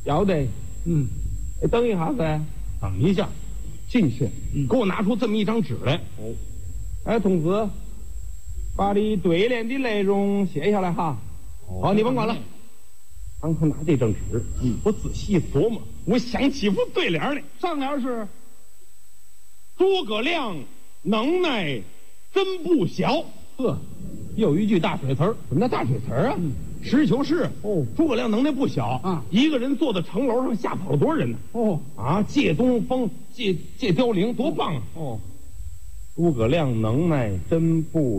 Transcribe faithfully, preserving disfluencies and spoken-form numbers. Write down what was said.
要得。 嗯， 哎，等一下子， 等一下， 进去， 嗯、 给我拿出这么一张纸来。 哦， 哎，同志，把你对联的内容写下来哈。 哦， 好，你甭管了。当他拿这张纸，嗯，我仔细琢磨，我想起副对联来。 上联是诸葛亮能耐真不小。 呵，又一句大水词儿。 什么叫大水词儿啊？ 嗯， 实事求是。 哦， 诸葛亮能耐不小啊， 一个人坐在城楼上吓跑了多少人呢？ 哦， 啊，借东风，借借凋零，多棒啊！ 哦， 诸葛亮能耐真不